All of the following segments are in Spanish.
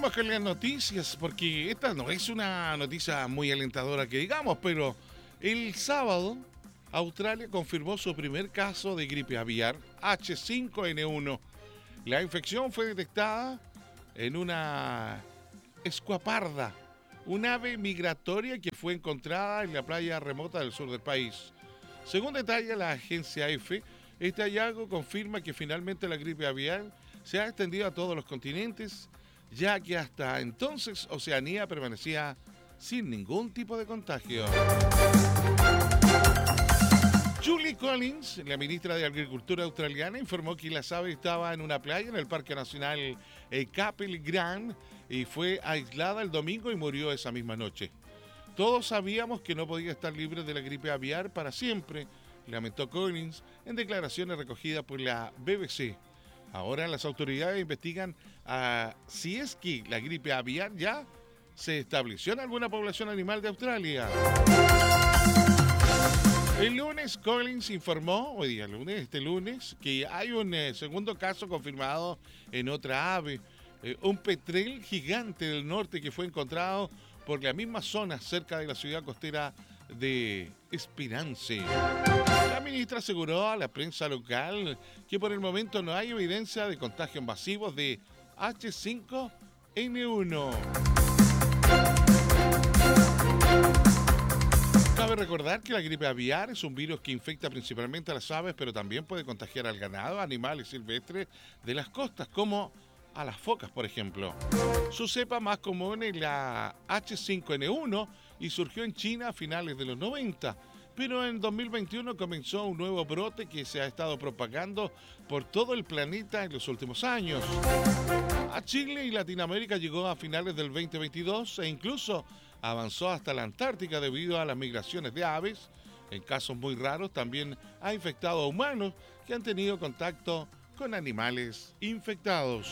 Seguimos con las noticias, porque esta no es una noticia muy alentadora que digamos, pero el sábado Australia confirmó su primer caso de gripe aviar H5N1. La infección fue detectada en una escuaparda, un ave migratoria que fue encontrada en la playa remota del sur del país. Según detalla la agencia EFE, este hallazgo confirma que finalmente la gripe aviar se ha extendido a todos los continentes, ya que hasta entonces Oceanía permanecía sin ningún tipo de contagio. Julie Collins, la ministra de Agricultura australiana, informó que las aves estaban en una playa en el Parque Nacional Capel Grand y fue aislada el domingo y murió esa misma noche. Todos sabíamos que no podía estar libre de la gripe aviar para siempre, lamentó Collins en declaraciones recogidas por la BBC. Ahora las autoridades investigan si es que la gripe aviar ya se estableció en alguna población animal de Australia. El lunes Collins informó, este lunes, que hay un segundo caso confirmado en otra ave, un petrel gigante del norte que fue encontrado por la misma zona cerca de la ciudad costera de Esperance. La ministra aseguró a la prensa local que por el momento no hay evidencia de contagios masivos de H5N1. Cabe recordar que la gripe aviar es un virus que infecta principalmente a las aves, pero también puede contagiar al ganado, animales silvestres de las costas, como a las focas, por ejemplo. Su cepa más común es la H5N1 y surgió en China a finales de los 90, pero en 2021 comenzó un nuevo brote que se ha estado propagando por todo el planeta en los últimos años. A Chile y Latinoamérica llegó a finales del 2022 e incluso avanzó hasta la Antártica debido a las migraciones de aves. En casos muy raros también ha infectado a humanos que han tenido contacto con animales infectados.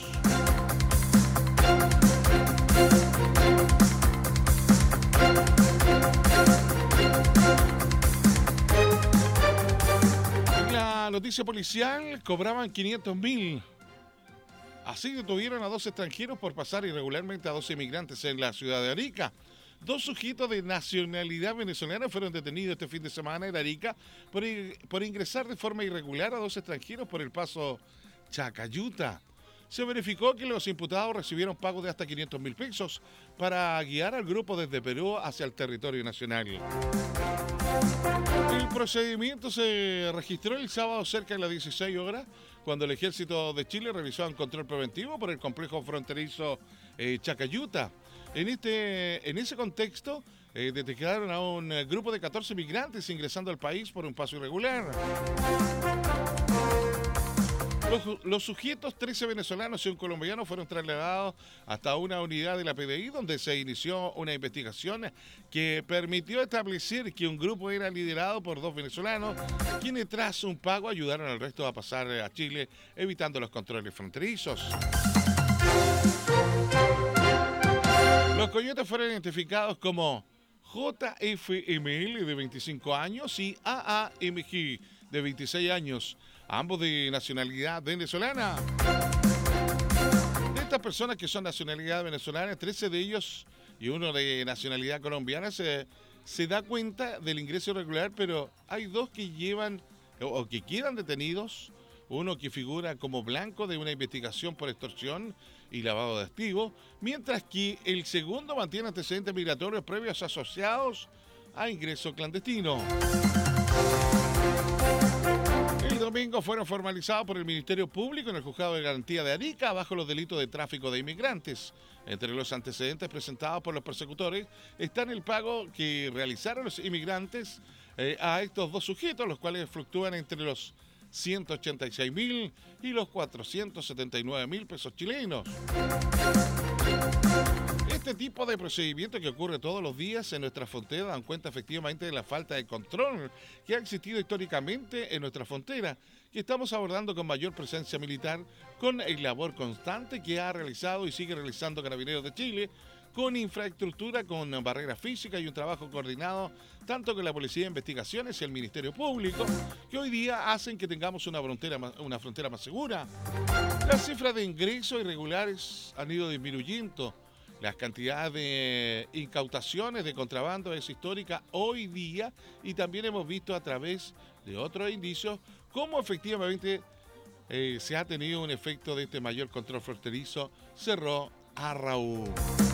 En la noticia policial, cobraban 500.000. Así detuvieron a 2 extranjeros por pasar irregularmente a 2 inmigrantes en la ciudad de Arica. 2 sujetos de nacionalidad venezolana fueron detenidos este fin de semana en Arica por ingresar de forma irregular a 2 extranjeros por el paso Chacayuta. Se verificó que los imputados recibieron pagos de hasta 500.000 pesos para guiar al grupo desde Perú hacia el territorio nacional. El procedimiento se registró el sábado cerca de las 16 horas, cuando el Ejército de Chile realizó un control preventivo por el complejo fronterizo Chacayuta. En ese contexto, detectaron a un grupo de 14 migrantes ingresando al país por un paso irregular. Los sujetos, 13 venezolanos y un colombiano, fueron trasladados hasta una unidad de la PDI donde se inició una investigación que permitió establecer que un grupo era liderado por 2 venezolanos, quienes tras un pago ayudaron al resto a pasar a Chile, evitando los controles fronterizos. Los coyotes fueron identificados como JFML de 25 años y AAMG de 26 años, ambos de nacionalidad venezolana. De estas personas que son nacionalidad venezolana, 13 de ellos y uno de nacionalidad colombiana se da cuenta del ingreso irregular, pero hay 2 que llevan o que quedan detenidos, uno que figura como blanco de una investigación por extorsión y lavado de activos, mientras que el segundo mantiene antecedentes migratorios previos asociados a ingreso clandestino. El domingo fueron formalizados por el Ministerio Público en el Juzgado de Garantía de Arica bajo los delitos de tráfico de inmigrantes. Entre los antecedentes presentados por los persecutores están el pago que realizaron los inmigrantes a estos 2 sujetos, los cuales fluctúan entre los 186.000 y los 479.000 pesos chilenos. Este tipo de procedimiento que ocurre todos los días en nuestra frontera dan cuenta efectivamente de la falta de control que ha existido históricamente en nuestra frontera, que estamos abordando con mayor presencia militar, con el labor constante que ha realizado y sigue realizando Carabineros de Chile, con infraestructura, con barrera física y un trabajo coordinado tanto con la Policía de Investigaciones y el Ministerio Público, que hoy día hacen que tengamos una frontera más segura. Las cifras de ingresos irregulares han ido disminuyendo Las cantidades de incautaciones de contrabando es histórica hoy día y también hemos visto a través de otros indicios cómo efectivamente se ha tenido un efecto de este mayor control fronterizo, cerró Arraú.